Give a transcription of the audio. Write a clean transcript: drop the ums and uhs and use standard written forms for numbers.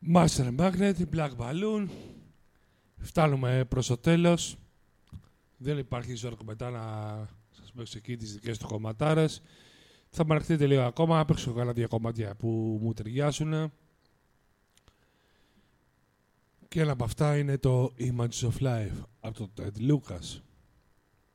Master Magnet, Black Balloon. Φτάνουμε προς το τέλος. Δεν υπάρχει ζόρκο μετά να σας παίξω εκεί τις δικές του κομματάρες. Θα μαραχτείτε λίγο ακόμα, παίξω κάνα δύο κομμάτια που μου ταιριάσουν. Και ένα από αυτά είναι το Images of Life από τον Ted Lucas.